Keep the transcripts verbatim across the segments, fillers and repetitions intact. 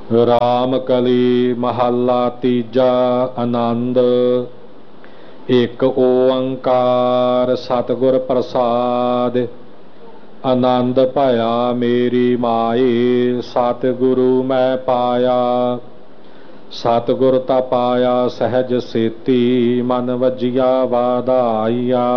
ਰਾਮ ਕਲੀ ਮਹੱਲਾ ਤੀਜਾ। ਆਨੰਦ। ਇੱਕ ਓੰਕਾਰ ਸਤਿਗੁਰ ਪ੍ਰਸਾਦ। ਆਨੰਦ ਭਇਆ ਮੇਰੀ ਮਾਏ, ਸਤਿਗੁਰੂ ਮੈਂ ਪਾਇਆ। ਸਤਿਗੁਰ ਤਾ ਪਾਇਆ ਸਹਿਜ ਸੇਤੀ, ਮਨ ਵਜਿਆ ਵਾਧਾਈਆ।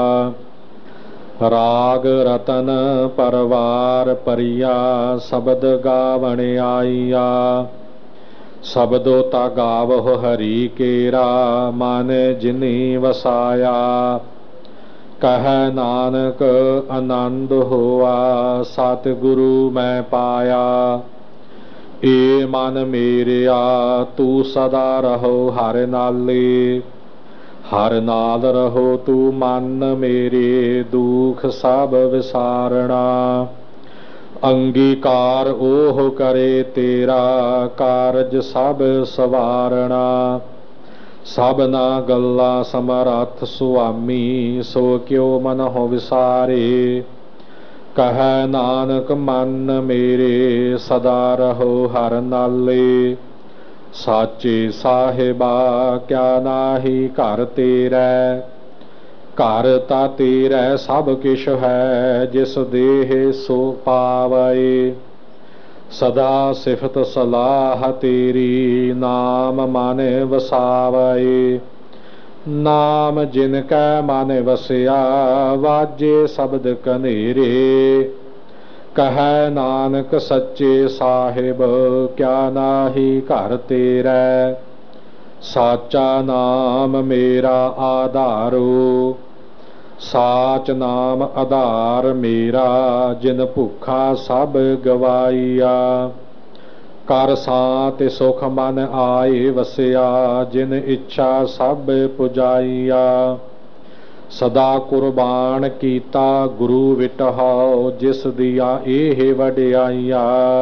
ਰਾਗ ਰਤਨ ਪਰਵਾਰ ਪਰਿਆ, ਸ਼ਬਦ ਗਾਵਣ ਆਈਆ। ਸ਼ਬਦੋ ਤਾ ਗਾਵਹੁ ਹਰੀ ਕੇਰਾ, ਮਨ ਜਿਨੀ ਵਸਾਇਆ। ਕਹਿ ਨਾਨਕ ਆਨੰਦ ਹੋਆ, ਸਤਿਗੁਰੂ ਮੈਂ ਪਾਇਆ। ਏ ਮਨ ਮੇਰਿਆ ਤੂੰ ਸਦਾ ਰਹੋ ਹਰਿ ਨਾਲੇ, ਹਰਿ ਨਾਲ ਰਹੋ ਤੂੰ ਮਨ ਮੇਰੇ, ਦੁਖ ਸਭ ਵਿਸਾਰਣਾ। ਅੰਗੀਕਾਰ ਓਹ ਕਰੇ ਤੇਰਾ, ਕਾਰਜ ਸਭ ਸਵਾਰਣਾ। ਸਭਨਾ ਗੱਲਾਂ ਸਮਰੱਥ ਸੁਆਮੀ, ਸੋ ਕਿਉ ਮਨਹੁ ਵਿਸਾਰੇ। ਕਹਿ ਨਾਨਕ ਮਨ ਮੇਰੇ ਸਦਾ ਰਹੋ ਹਰਿ ਨਾਲੇ। ਸਾਚੇ ਸਾਹਿਬਾ ਕਿਆ ਨਾਹੀ ਘਰ ਤੇਰੈ, ਘਰ ਤਾ ਤੇਰੈ ਸਭ ਕਿਛ ਹੈ, ਜਿਸ ਦੇਹ ਸੋ ਪਾਵੈ। ਸਦਾ ਸਿਫਤ ਸਲਾਹ ਤੇਰੀ, ਨਾਮ ਮਨ ਵਸਾਵੈ। ਨਾਮ ਜਿਨ ਕੈ ਮਨ ਵਸਿਆ, ਵਾਜੇ ਸ਼ਬਦ ਕਨੇਰੇ। ਕਹਿ ਨਾਨਕ ਸੱਚੇ ਸਾਹਿਬ ਕਿਆ ਨਾਹੀ ਘਰ ਤੇਰੈ। ਸਾਚਾ ਨਾਮ ਮੇਰਾ ਆਧਾਰੋ, ਸਾਚ ਨਾਮ ਆਧਾਰ ਮੇਰਾ। ਜਿਨ ਭੁੱਖਾ ਸਭ ਗਵਾਈਆ, ਕਰ ਸਾਂਤ ਸੁਖ ਮਨ ਆਏ ਵਸਿਆ। ਜਿਨ ਇੱਛਾ ਸਭ ਪੁਜਾਈਆ। ਸਦਾ ਕੁਰਬਾਨ ਕੀਤਾ ਗੁਰੂ ਵਿਟਹੁ, ਜਿਸ ਦੀਆਂ ਇਹ ਵਡਿਆਈਆ।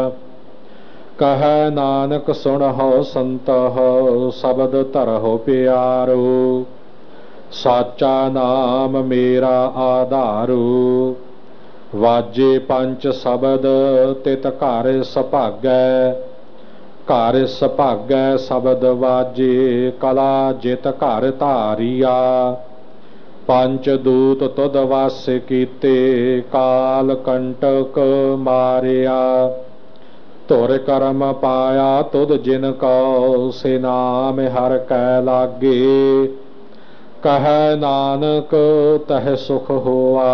ਕਹਿ ਨਾਨਕ ਸੁਣਹੁ ਸੰਤਹੁ, ਸ਼ਬਦ ਧਰਹੁ ਪਿਆਰੋ। ਸਾਚਾ ਨਾਮ ਮੇਰਾ ਆਧਾਰੋ, ਵਾਜੇ ਪੰਚ ਸ਼ਬਦ ਤਿਤ ਘਰ ਸੁਭਾਗੈ। ਘਰ ਸੁਭਾਗੈ ਸ਼ਬਦ ਵਾਜੇ, ਕਲਾ ਜਿਤ ਘਰ ਧਾਰੀਆ। ਪੰਚ ਦੂਤ ਤੁਧ ਵਸ ਕੀਤੇ, ਕਾਲ ਕੰਟਕ ਮਾਰਿਆ। ਧੁਰ ਕਰਮ ਪਾਇਆ ਤੁਧ ਜਿਨ ਕਉ, ਸੇ ਨਾਮ ਹਰਿ ਕੈ ਲਾਗੇ। ਕਹਿ ਨਾਨਕ ਤਹ ਸੁਖ ਹੋਆ,